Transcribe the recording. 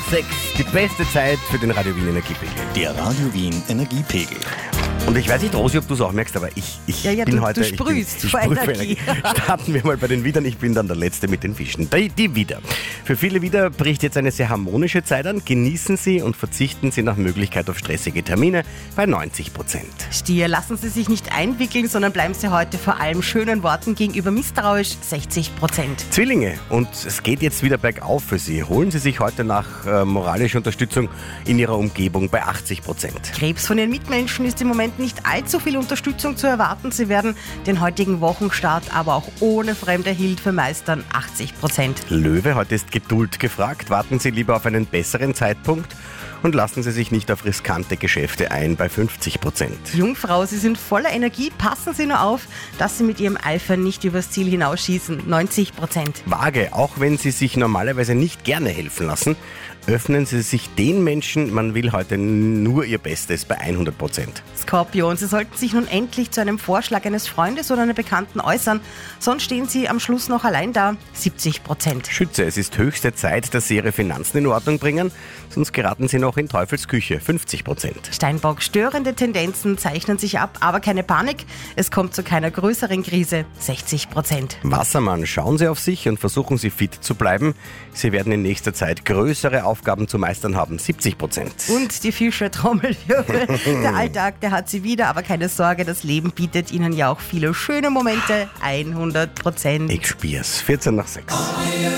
6. Die beste Zeit für den Radio Wien Energiepegel. Der Radio Wien Energiepegel. Und ich weiß nicht, Rosi, ob du es auch merkst, aber ich bin heute... Du sprühst vor Energie. Starten wir mal bei den Widern. Ich bin dann der Letzte mit den Fischen. Die Widder. Für viele Widder bricht jetzt eine sehr harmonische Zeit an. Genießen Sie und verzichten Sie nach Möglichkeit auf stressige Termine bei 90%. Stier, lassen Sie sich nicht einwickeln, sondern bleiben Sie heute vor allem schönen Worten gegenüber misstrauisch, 60%. Zwillinge, und es geht jetzt wieder bergauf für Sie. Holen Sie sich heute nach moralischer Unterstützung in Ihrer Umgebung bei 80%. Krebs, von Ihren Mitmenschen ist im Moment nicht allzu viel Unterstützung zu erwarten. Sie werden den heutigen Wochenstart aber auch ohne fremde Hilfe meistern, 80%. Löwe, heute ist Geduld gefragt. Warten Sie lieber auf einen besseren Zeitpunkt und lassen Sie sich nicht auf riskante Geschäfte ein bei 50%. Jungfrau, Sie sind voller Energie. Passen Sie nur auf, dass Sie mit Ihrem Eifer nicht übers Ziel hinausschießen, 90%. Waage, auch wenn Sie sich normalerweise nicht gerne helfen lassen, öffnen Sie sich den Menschen, man will heute nur Ihr Bestes bei 100%. Skorpion, Sie sollten sich nun endlich zu einem Vorschlag eines Freundes oder einer Bekannten äußern, sonst stehen Sie am Schluss noch allein da, 70%. Schütze, es ist höchste Zeit, dass Sie Ihre Finanzen in Ordnung bringen, sonst geraten Sie noch in Teufels Küche, 50%. Steinbock, störende Tendenzen zeichnen sich ab, aber keine Panik, es kommt zu keiner größeren Krise, 60%. Wassermann, schauen Sie auf sich und versuchen Sie fit zu bleiben. Sie werden in nächster Zeit größere Aufgaben zu meistern haben, 70%. Und die Fische, Trommelwirbel, der Alltag, der hat sie wieder, aber keine Sorge, das Leben bietet Ihnen ja auch viele schöne Momente, 100%. Ich spür's, 14 nach 6.